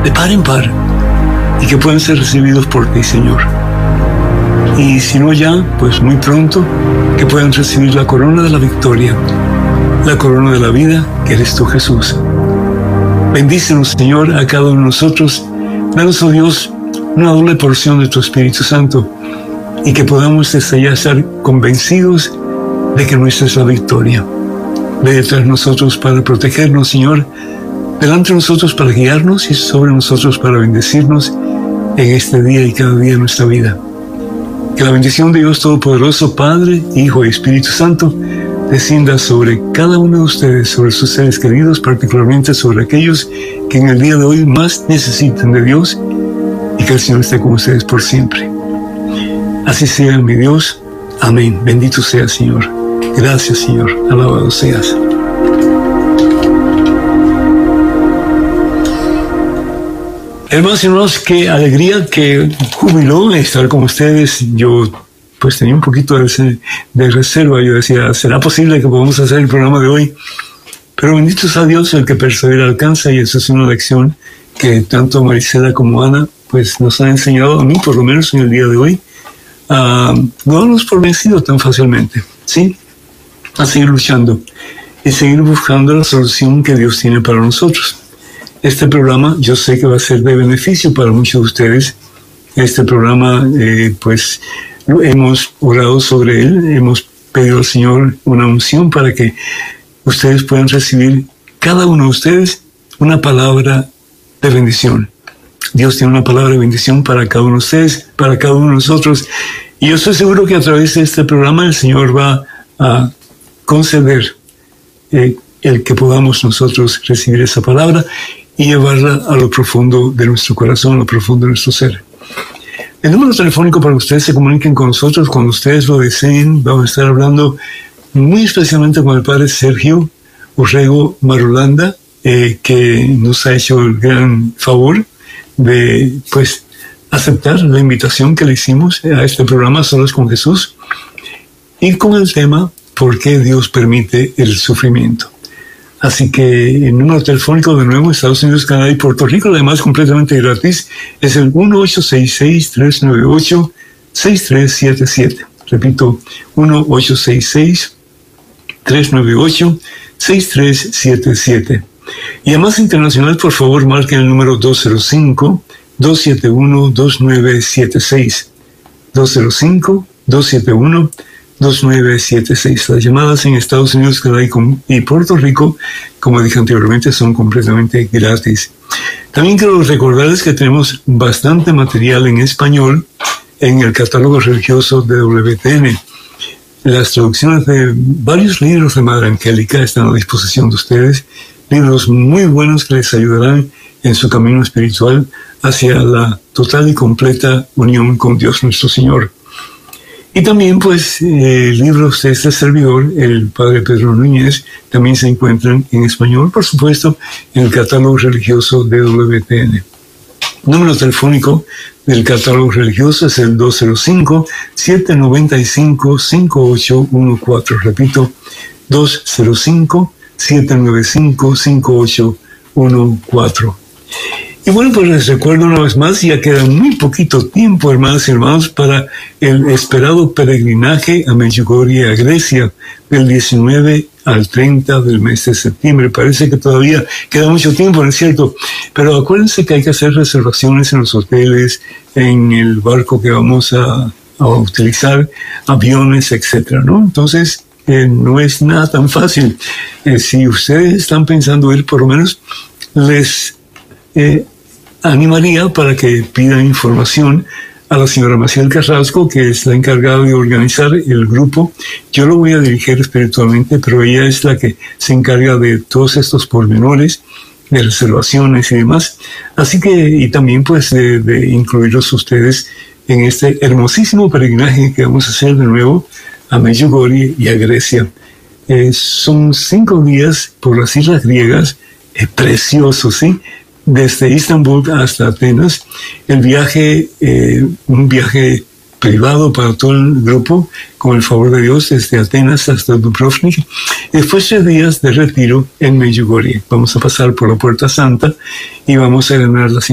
de par en par, y que puedan ser recibidos por ti, Señor. Y si no ya, pues muy pronto, que puedan recibir la corona de la victoria, la corona de la vida, que eres tú, Jesús. Bendícenos, Señor, a cada uno de nosotros. Danos, oh Dios, una doble porción de tu Espíritu Santo, y que podamos desde ya estar convencidos de que nuestra es la victoria. Ve detrás de nosotros para protegernos, Señor, delante de nosotros para guiarnos y sobre nosotros para bendecirnos en este día y cada día de nuestra vida. Que la bendición de Dios Todopoderoso, Padre, Hijo y Espíritu Santo, descienda sobre cada uno de ustedes, sobre sus seres queridos, particularmente sobre aquellos que en el día de hoy más necesitan de Dios, y que el Señor esté con ustedes por siempre. Así sea, mi Dios. Amén. Bendito sea, Señor. Gracias, Señor. Alabado seas. Hermanos y hermanos, qué alegría, qué júbilo estar con ustedes. Yo pues tenía un poquito de reserva. Yo decía, ¿será posible que podamos hacer el programa de hoy? Pero bendito sea Dios, el que persevera alcanza, y eso es una lección que tanto Marisela como Ana pues nos han enseñado, a mí por lo menos en el día de hoy, a no darnos por vencido tan fácilmente, ¿sí? A seguir luchando y seguir buscando la solución que Dios tiene para nosotros. Este programa yo sé que va a ser de beneficio para muchos de ustedes. Este programa, pues, hemos orado sobre él, hemos pedido al Señor una unción para que ustedes puedan recibir, cada uno de ustedes, una palabra de bendición. Dios tiene una palabra de bendición para cada uno de ustedes, para cada uno de nosotros. Y yo estoy seguro que a través de este programa el Señor va a conceder el que podamos nosotros recibir esa palabra y llevarla a lo profundo de nuestro corazón, a lo profundo de nuestro ser. El número telefónico para que ustedes se comuniquen con nosotros cuando ustedes lo deseen. Vamos a estar hablando muy especialmente con el padre Sergio Urrego Marulanda, que nos ha hecho el gran favor de pues aceptar la invitación que le hicimos a este programa Solos con Jesús, y con el tema ¿por qué Dios permite el sufrimiento? Así que el número telefónico, de nuevo, Estados Unidos, Canadá y Puerto Rico, además completamente gratis, es el 1-866-398-6377. Repito, 1-866-398-6377. Y además internacional, por favor, marquen el número 205-271-2976. 205-271-2976. Las llamadas en Estados Unidos, Canadá y Puerto Rico, como dije anteriormente, son completamente gratis. También quiero recordarles que tenemos bastante material en español en el catálogo religioso de WTN. Las traducciones de varios libros de Madre Angélica están a disposición de ustedes. Libros muy buenos que les ayudarán en su camino espiritual hacia la total y completa unión con Dios nuestro Señor. Y también, pues, libros de este servidor, el padre Pedro Núñez, también se encuentran en español, por supuesto, en el catálogo religioso de WTN. Número telefónico del catálogo religioso es el 205-795-5814. Repito, 205-795-5814. Y bueno, pues les recuerdo una vez más, ya queda muy poquito tiempo, hermanas y hermanos, para el esperado peregrinaje a Medjugorje, a Grecia, del 19 al 30 del mes de septiembre. Parece que todavía queda mucho tiempo, ¿no es cierto? Pero acuérdense que hay que hacer reservaciones en los hoteles, en el barco que vamos a utilizar, aviones, etcétera, ¿no? Entonces, no es nada tan fácil. Si ustedes están pensando ir, por lo menos les animaría para que pidan información a la señora Maciel Carrasco, que es la encargada de organizar el grupo. Yo lo voy a dirigir espiritualmente, pero ella es la que se encarga de todos estos pormenores, de reservaciones y demás. Así que, y también pues de incluirlos ustedes en este hermosísimo peregrinaje que vamos a hacer de nuevo a Medjugorje y a Grecia. Son 5 días por las islas griegas, preciosos, ¿sí? Desde Istambul hasta Atenas. El viaje, un viaje privado para todo el grupo, con el favor de Dios, desde Atenas hasta Dubrovnik. Y después 3 días de retiro en Medjugorje. Vamos a pasar por la Puerta Santa y vamos a ganar la